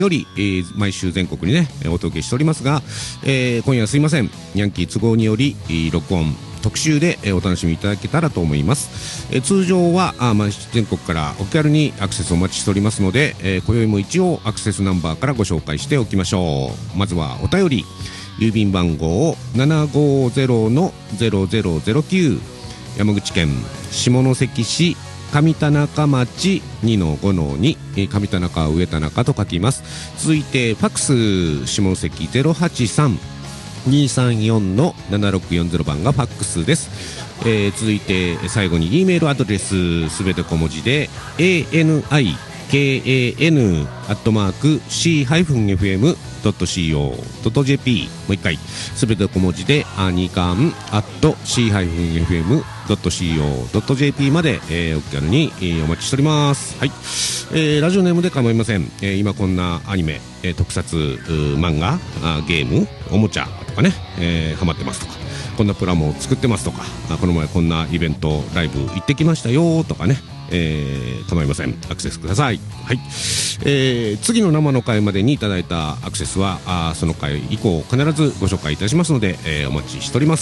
より、毎週全国にねお届けしておりますが、今夜はすいません、ヤンキー都合により録音特集でお楽しみいただけたらと思います。通常は全国からお気軽にアクセスお待ちしておりますので、今宵も一応アクセスナンバーからご紹介しておきましょう。まずはお便り、郵便番号 750-0009 山口県下関市上田中町 2-5-2 上田中上田中と書きます。続いてファックス下関 083-234-7640 番がファックスです。続いて最後に E メールアドレスすべて小文字で ANIKAN@C-FM.co.jp もう一回すべて小文字でanikan@C-FM.co.jp まで、お気軽に、お待ちしております。はい、ラジオネームで構いません。今こんなアニメ、特撮漫画ゲームおもちゃとかね、ハマってますとか、こんなプラモを作ってますとか、この前こんなイベントライブ行ってきましたよとかね、構いません、アクセスください。はい、次の生の回までにいただいたアクセスはその回以降必ずご紹介いたしますので、お待ちしております。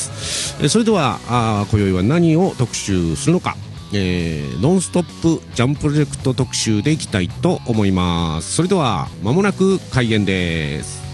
それでは今宵は何を特集するのか、ノンストップジャンプロジェクト特集でいきたいと思います。それでは間もなく開演です。